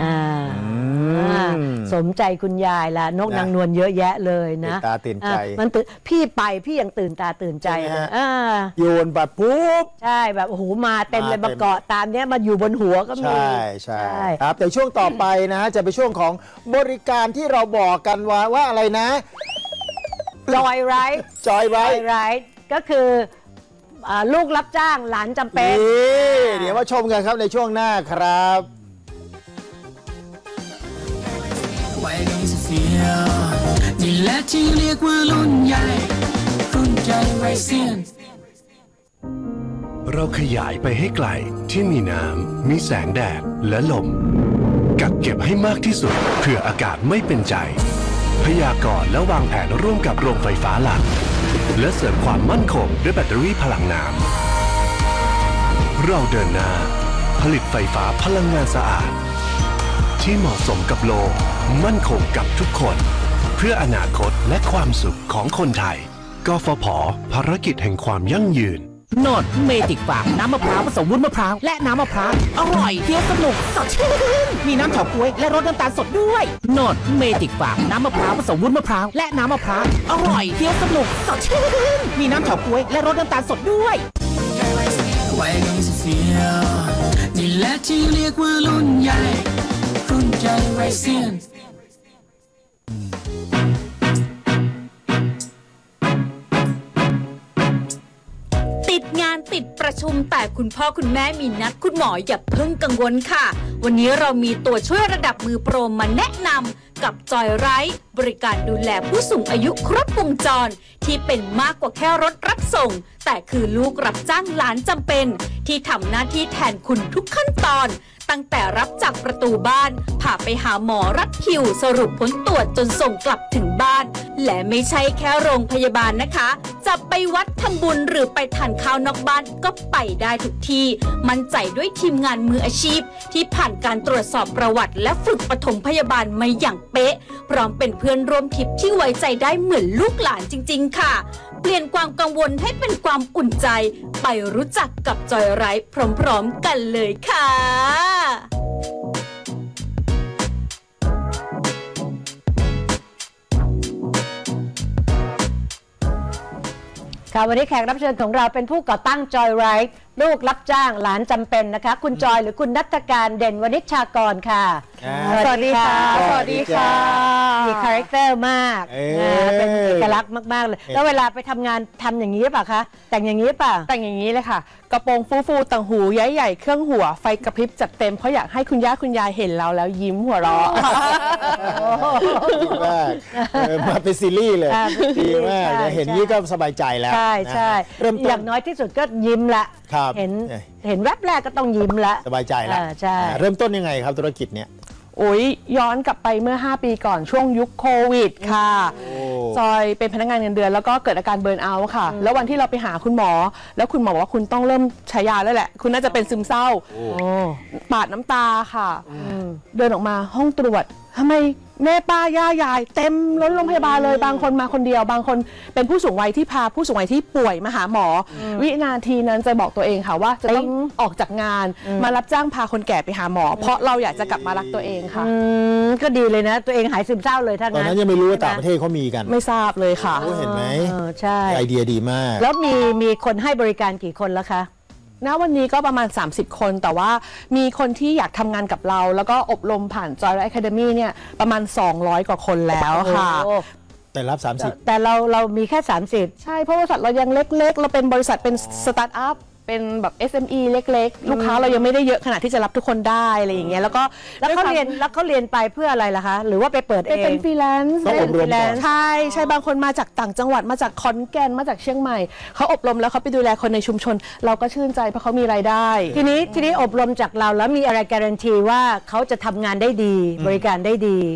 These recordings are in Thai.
สมใจคุณยายละนกนางนวลเยอะแยะเลยนะตื่นตาตื่นใจมันพี่ยังตื่นตาตื่นใจโยนแบบปุ๊บใช่แบบโอ้โหมาเต็มเลยมาเกาะตามเนี้ยมาอยู่บนหัวก็มีใช่ครับแต่ช่วงต่อไปนะฮะจะเป็นช่วงของบริการที่เราบอกกันว่าอะไรนะจอยไรท์ก็คือลูกรับจ้างหลานจำเป็นเดี๋ยวมาชมกันครับในช่วงหน้าครับวัยรุ่นเสียนี่แหละที่เรียกว่ารุ่นใหญ่รุ่นใจวัยเซียนเราขยายไปให้ไกลที่มีน้ำมีแสงแดดและลมกักเก็บให้มากที่สุดเพื่ออากาศไม่เป็นใจพยากรณ์และวางแผนร่วมกับโรงไฟฟ้าหลักและเสริมความมั่นคงด้วยแบตเตอรี่พลังน้ำเราเดินหน้าผลิตไฟฟ้าพลังงานสะอาดที่เหมาะสมกับโลกมั่นคงกับทุกคนเพื่ออนาคตและความสุขของคนไทยกฟผ.ภารกิจแห่งความยั่งยืนโนดเมจิกฟาร์มน้ำมะพร้าวผสมวุ้นมะพร้าวและน้ำมะพร้าวอร่อยเคี้ยวสนุกสดชื่นมีน้ำเฉาก๊วยและรสน้ำตาลสดด้วยโนดเมจิกฟาร์มน้ำมะพร้าวผสมวุ้นมะพร้าวและน้ำมะพร้าวอร่อยเคี้ยวสนุกสดชื่นมีน้ำเฉาก๊วยและรสน้ำตาลสดด้วยวัยรุ่นเสียนี่แหละที่เรียกว่ารุ่นใหญ่รุ่นใจวัยเซียนติดงานติดประชุมแต่คุณพ่อคุณแม่มีนัดคุณหมออย่าเพิ่งกังวลค่ะวันนี้เรามีตัวช่วยระดับมือโปรมาแนะนำกับจอยไรท์บริการดูแลผู้สูงอายุครบวงจรที่เป็นมากกว่าแค่รถรับส่งแต่คือลูกรับจ้างหลานจำเป็นที่ทำหน้าที่แทนคุณทุกขั้นตอนตั้งแต่รับจากประตูบ้านพาไปหาหมอรัดคิวสรุปผลตรวจจนส่งกลับถึงบ้านและไม่ใช่แค่โรงพยาบาลนะคะจะไปวัดทำบุญหรือไปทานข้าวนอกบ้านก็ไปได้ทุกที่มั่นใจด้วยทีมงานมืออาชีพที่ผ่านการตรวจสอบประวัติและฝึกปฐมพยาบาลมาอย่างเป๊ะพร้อมเป็นเพื่อนร่วมทริปที่ไว้ใจได้เหมือนลูกหลานจริงๆค่ะเปลี่ยนความกังวลให้เป็นความอุ่นใจไปรู้จักกับจอยไรท์พร้อมๆกันเลยค่ะค่ะวันนี้แขกรับเชิญของเราเป็นผู้ก่อตั้งจอยไรท์ลูกรับจ้างหลานจำเป็นนะคะคุณจอยหรือคุณณัฐการเด่นวณิชชากรค่ะสวัสดีค่ะสวัสดีค่ะมีคาแรคเตอร์มากเป็นเอกลักษณ์มากๆเลยแล้วเวลาไปทำงานทำอย่างนี้ป่ะคะแต่งอย่างนี้ป่ะแต่งอย่างนี้เลยค่ะกระโปรงฟูๆต่างหูใหญ่ๆเครื่องหัวไฟกระพริบจัดเต็มเพราะอยากให้คุณย่าคุณยายเห็นเราแล้วยิ้มหัวเราะดีมากมาเป็นซีรีส์เลยดีมากเห็นนี้ก็สบายใจแล้วใช่อย่างน้อยที่สุดก็ยิ้มละเห็นแวบแรกก็ต้องยิ้มละสบายใจแล้วใช่เริ่มต้นยังไงครับธุรกิจเนี้ยโอ้ยย้อนกลับไปเมื่อ5ปีก่อนช่วงยุคโควิดค่ะจอยเป็นพนักงานเงินเดือนแล้วก็เกิดอาการเบิร์นเอาท์ค่ะแล้ววันที่เราไปหาคุณหมอแล้วคุณหมอบอกว่าคุณต้องเริ่มใช้ยาแล้วแหละคุณน่าจะเป็นซึมเศร้าปาดน้ำตาค่ะเดินออกมาห้องตรวจทำไมแม่ป้าย่ายายเต็มล้นโรงพยาบาลเลยบางคนมาคนเดียวบางคนเป็นผู้สูงวัยที่พาผู้สูงวัยที่ป่วยมาหาหมอวินาทีนั้นจะบอกตัวเองค่ะว่าจะต้องออกจากงานมารับจ้างพาคนแก่ไปหาหมอเพราะเราอยากจะกลับมารักตัวเองค่ะก็ดีเลยนะตัวเองหายซึมเศร้าเลยท่านตอนนั้นยังไม่รู้ว่าต่างประเทศเขามีกันไม่ทราบเลยค่ะเห็นไหมใช่ไอเดียดีมากแล้วมีคนให้บริการกี่คนแล้วคะณวันนี้ก็ประมาณ30คนแต่ว่ามีคนที่อยากทำงานกับเราแล้วก็อบรมผ่าน Joy Academy เนี่ยประมาณ200กว่าคนแล้วค่ะแต่รับ30 แต่เรามีแค่30 ใช่เพราะบริษัทเรายังเล็กๆเราเป็นบริษัทเป็นสตาร์ทอัพเป็นแบบ SME เล็กๆลูกค้าเรายังไม่ได้เยอะขนาดที่จะรับทุกคนได้อะไรอย่างเงี้ยแล้วเขาเรียนไปเพื่ออะไรล่ะคะหรือว่าไปเปิดเองเป็นฟรีแลนซ์ต้องอบรมก่อนใช่บางคนมาจากต่างจังหวัดมาจากขอนแก่นมาจากเชียงใหม่เขาอบรมแล้วเขาไปดูแลคนในชุมชนเราก็ชื่นใจเพราะเขามีรายได้ทีนี้อบรมจากเราแล้วมีอะไรการันตีว่าเขาจะทำงานได้ดีบริการได้ดี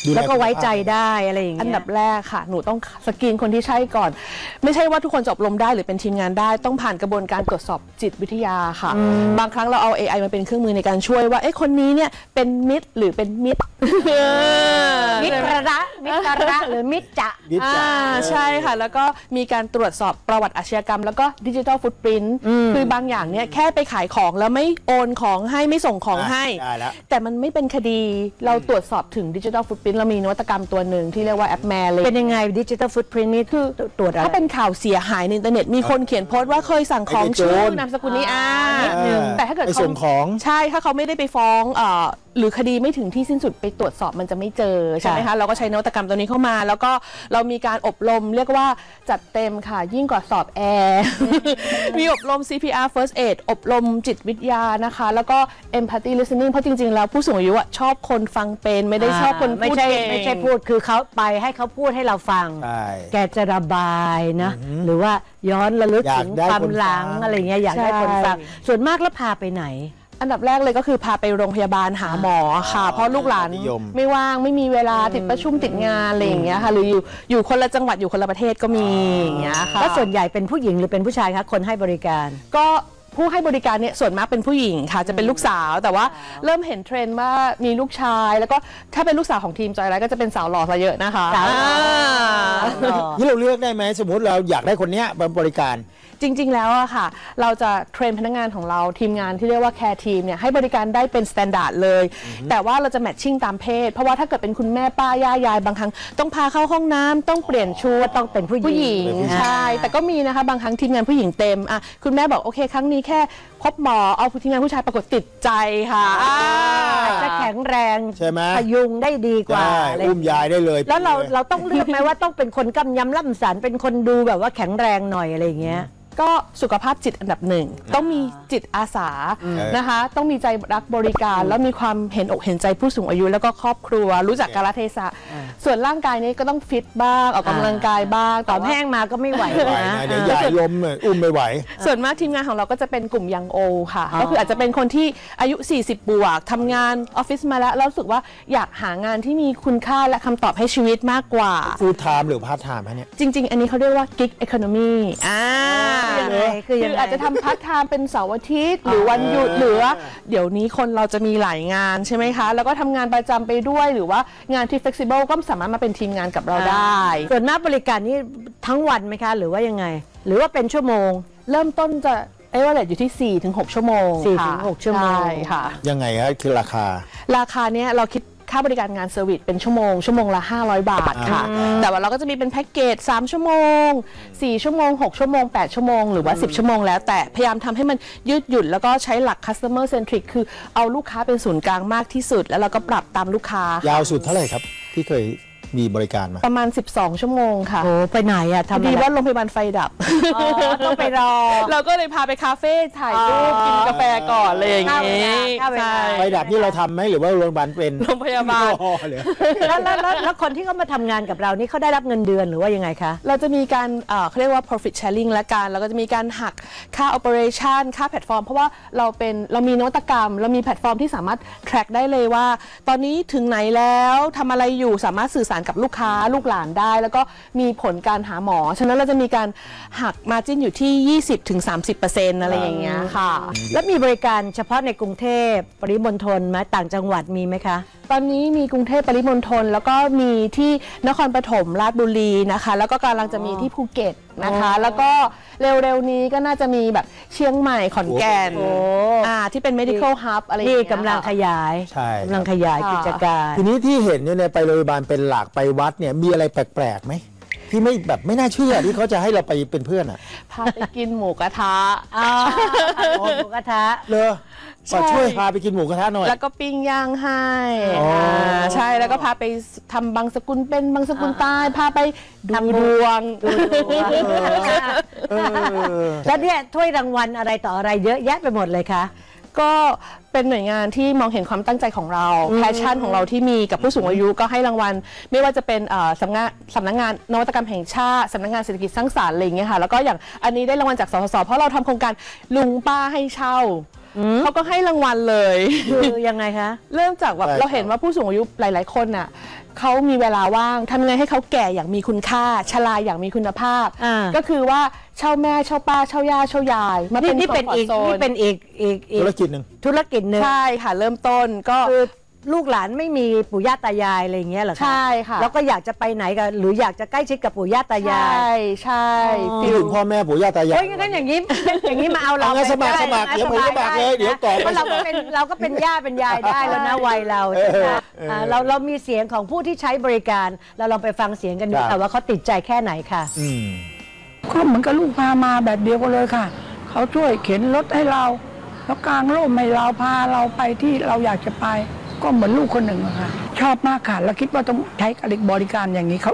ดูแลแล้วก็ไว้ใจสุขภาพได้อะไรอย่างเงี้ยอันดับแรกค่ะ หนูต้องสกรีนคนที่ใช่ก่อน ไม่ใช่ว่าทุกคนจะอบรมได้หรือเป็นทีมงานได้ ต้องผ่านกระบวนการตรวจสอบจิตวิทยาค่ะ บางครั้งเราเอา AI มาเป็นเครื่องมือในการช่วยว่าเอ๊ะคนนี้เนี่ยเป็นมิตรหรือเป็นมิตรมิตรระมิตรระหรือมิตรจะวิจารณ์ใช่ค่ะ แล้วก็มีการตรวจสอบประวัติอาชญากรรม แล้วก็ดิจิทัลฟุตปรินต์คือบางอย่างเนี่ยแค่ไปขายของแล้วไม่โอนของให้ไม่ส่งของให้ได้แล้วแต่มันไม่เป็นคดีเราตรวจสอบถึงดิจิทัลฟุตปรินต์เรามีนวัตกรรมตัวหนึ่งที่เรียกว่าแอปแมร์เลยเป็นยังไงดิจิทัลฟุตพริ้นนี่คือตรวจอะไรถ้าเป็นข่าวเสียหายในอินเทอร์เน็ตมีคนเขียนโพสต์ว่าเคยสั่งของไอ้โจรชื่อนามสกุลนี้นิดนึงแต่ถ้าเกิดไปเขาส่งของใช่ถ้าเขาไม่ได้ไปฟ้องหรือคดีไม่ถึงที่สิ้นสุดไปตรวจสอบมันจะไม่เจอใช่ไหมคะเราก็ใช้นวัตกรรมตัวนี้เข้ามา แล้วก็เรามีการอบรมเรียกว่าจัดเต็มค่ะยิ่งกว่าสอบแอร์ มีอบรม CPR First Aid อบรมจิตวิทยานะคะ แล้วก็ Empathy Listening เพราะจริงๆแล้วผู้สูงอายุอะชอบคนฟังเป็นไม่ได้ชอบคนไม่พูดใช่เก่งไม่ใช่พูดคือเขาไปให้เขาพูดให้เราฟังใช่แกจะระบายนะ หรือว่าย้อนระลึกอยากถึงได้ความคนหลังฟังอะไรเงี้ยอยากได้คนฟัง ส่วนมากแล้วพาไปไหนอันดับแรกเลยก็คือพาไปโรงพยาบาลหาหมอค่ะ เพราะลูกหลานนิยมไม่ว่างไม่มีเวลาติดประชุมติดงานอะไรอย่างเงี้ยค่ะหรืออยู่คนละจังหวัดอยู่คนละประเทศก็มีอย่างเงี้ยค่ะแล้วส่วนใหญ่เป็นผู้หญิงหรือเป็นผู้ชายคะคนให้บริการก็ผู้ให้บริการเนี่ยส่วนมากเป็นผู้หญิงค่ะจะเป็นลูกสาว แต่ว่าเริ่มเห็นเทรนด์ว่ามีลูกชาย แล้วก็ถ้าเป็นลูกสาวของทีมจอยไลท์ก็จะเป็นสาวหล่อซะเยอะนะคะสาวหล่อนี่เราเลือกได้ไหมสมมติเราอยากได้คนเนี้ยมาบริการจริง ๆ แล้วอะค่ะ เราจะเทรนพนักงานของเราทีมงานที่เรียกว่าแคร์ทีมเนี่ยให้บริการได้เป็นสแตนดาร์ดเลย แต่ว่าเราจะแมทชิ่งตามเพศ เพราะว่าถ้าเกิดเป็นคุณแม่ป้าย่ายายบางครั้งต้องพาเข้าห้องน้ำต้องเปลี่ยนชุดต้องเป็นผู้หญิงผู้หญิงเป็นผู้หญิงใช่แต่ก็มีนะคะบางครั้งทีมงานผู้หญิงเต็มอ่ะคุณแม่บอกโอเคครั้งนี้แค่พบหมอเอาทีมงานผู้ชายปรากฏติดใจค่ะจะแข็งแรงใช่ไหมพยุงได้ดีกว่าใช่อะไรอุ้มยายได้เลยแล้วเราต้องเลือกไหมว่าต้องเป็นคนกำยำล่ำสันเป็นคนดูแบบว่าแข็งแรงหน่อยอะไรอย่างเงี้ยก็สุขภาพจิตอันดับหนึ่งต้องมีจิตอาสานะคะ ต้องมีใจรักบริการ แล้วมีความเห็นอกเห็นใจผู้สูงอายุแล้วก็ครอบครัว รู้จักกาลเทศะส่วนร่างกายนี้ก็ต้องฟิตบ้างออกกำลังกายบ้างตอนแห้งมาก็ไม่ไหวไม่ไหวนะนะเดี๋ยวยายล้มเนี่ยอุ้มไม่ไหวส่วนมากทีมงานของเราก็จะเป็นกลุ่มยังโอค่ะ ก็คืออาจจะเป็นคนที่อายุ 40 บวกทำงานออฟฟิศมาแล้วรู้สึกว่าอยากหางานที่มีคุณค่าและคำตอบให้ชีวิตมากกว่าฟูลไทม์หรือพาร์ทไทม์ฮะเนี่ยจริง ๆ อันนี้เขาเรียกว่า gig economy คือยังไงคืออาจจะทำพาร์ทไทม์เป็นเสาร์อาทิตย์หรือวันหยุดหรือว่าเดี๋ยวนี้คนเราจะมีหลายงานใช่ไหมคะ แล้วก็ทำงานประจำไปด้วยหรือว่างานที่ flexible ก็สามารถมาเป็นทีมงานกับเราได้ส่วนมากบริการนี้ทั้งวันไหมคะ หรือว่ายังไง หรือว่าเป็นชั่วโมงเริ่มต้นจะว่าอยู่ที่ 4-6 ชั่วโมง 4-6 ชั่วโมงใช่ค่ะยังไงฮะคือราคาราคาเนี้ยเราคิดค่าบริการงานเซอร์วิสเป็นชั่วโมงละ500 บาทค่ะ แต่ว่าเราก็จะมีเป็นแพ็กเกจ3ชั่วโมง4ชั่วโมง6ชั่วโมง8ชั่วโมงหรือว่า10ชั่วโมงแล้วแต่พยายามทำให้มันยืดหยุ่นแล้วก็ใช้หลัก customer centric คือเอาลูกค้าเป็นศูนย์กลางมากที่สุด แล้วเราก็ปรับตามลูกค้ายาวสุดเท่าไหร่ครับ ที่เคยมีบริการมาประมาณ12ชั่วโมงค่ะโอ้ไปไหนอะทำอะไรดีว่าโรงพยาบาลไฟดับต้องไปรอเราก็เลยพาไปคาเฟ่ถ่ายรูปกินกาแฟก่อนเลยอย่างงี้เข้าเวลาใช่ไฟดับนี่เราทำไหมหรือว่าโรงพยาบาลเป็นโรงพยาบาลอ๋อเหรอแล้วคนที่เขามาทำงานกับเรานี่เขาได้รับเงินเดือนหรือว่ายังไงคะเราจะมีการเขาเรียกว่า profit sharing และกันแล้วก็จะมีการหักค่า operation ค่าแพลตฟอร์ม เพราะว่าเรามีนวัตกรรม เรามีแพลตฟอร์มที่สามารถ track ได้เลยว่า ตอนนี้ถึงไหนแล้วทำอะไรอยู่สามารถสื่อสารกับลูกค้าลูกหลานได้ แล้วก็มีผลการหาหมอ ฉะนั้นเราจะมีการหัก margin อยู่ที่ 20-30% อะไรอย่างเงี้ยค่ะแล้วมีบริการเฉพาะในกรุงเทพปริมณฑลไหมต่างจังหวัดมีไหมคะตอนนี้มีกรุงเทพปริมณฑลแล้วก็มีที่นครปฐมราชบุรีนะคะ แล้วก็กำลังจะมีที่ภูเก็ตนะคะ แล้วก็เร็วๆนี้ก็น่าจะมีแบบเชียงใหม่ขอนแก่นที่เป็น medical hub อะไรอย่างนี่เงี้ยกำลังขยายใช่กำลังขยายกิจการทีนี้ที่เห็นเนี่ยไปโรงพยาบาลเป็นหลักไปวัดเนี่ยมีอะไรแปลกๆไหมที่ไม่น่าเชื่อที่เขาจะให้เราไปเป็นเพื่อนอ่ะพาไปกินหมูกระทะหมูกระทะเลยใช่ช่วยพาไปกินหมูกระทะหน่อยแล้วก็ปิ้งย่างให้อ๋ออ่ใช่แล้วก็พาไปทำบางสกุลเป็นบางสกุลใต้พาไปดูทำดวงแล้วเนี่ยถ้วยรางวัลอะไรต่ออะไรเยอะแยะไปหมดเลยคะก็เป็นหน่วยงานที่มองเห็นความตั้งใจของเราแพชชั่นของเราที่มีกับผู้สูงอายุก็ให้รางวัล ไม่ว่าจะเป็นสำนักงานนวัตกรรมแห่งชาติสำนักงานเศรษฐกิจสร้างสรรค์อะไรอย่างเงี้ยค่ะแล้วก็อย่างอันนี้ได้รางวัลจากสสเพราะเราทำโครงการลุงป้าให้เช่าเขาก็ให้รางวัลเลยคือยังไงคะเริ่มจากแบบใช่เราเห็นว่าผู้สูงอายุหลาย ๆ คนน่ะเขามีเวลาว่างทำยังไงให้เขาแก่อย่างมีคุณค่าชราอย่างมีคุณภาพ ก็คือว่าเช่าแม่เช่าป้าเช่าย่าเช่ายายมาเป็นนี่เป็นอีก comfort zone นี่เป็นอีกธุรกิจหนึ่งธุรกิจหนึ่งใช่ค่ะเริ่มต้นก็คือลูกหลานไม่มีปู่ย่าตายายอะไรอย่างเงี้ยเหรอคะใช่ค่ะแล้วก็อยากจะไปไหนกันหรืออยากจะใกล้ชิดกับปู่ย่าตายายใช่คิดถึงพ่อแม่ปู่ย่าตายายเฮ้ยงั้นอย่างนี้อย่างนี้มาเอาเราเอางั้นสมัครไปสมัครได้เดี๋ยวผมสมัครเลยเดี๋ยวก่อนเพราะเราก็เป็นย่าเป็นยายได้แล้วนะวัยเราใช่ไหมเรามีเสียงของผู้ที่ใช้บริการเราลองไปฟังเสียงกันดูครัค่ะบว่าเขาติดใจแค่ไหนค่ะก็เหมือนกับลูกพามาแบบเดียวกันเลยค่ะ เขาช่วยเข็นรถให้เรา แล้วกางร่มให้เราพาเราไปที่เราอยากจะไป ก็เหมือนลูกคนหนึ่งอะค่ะ ชอบมากค่ะ แล้วคิดว่าต้องใช้บริการอย่างนี้เขา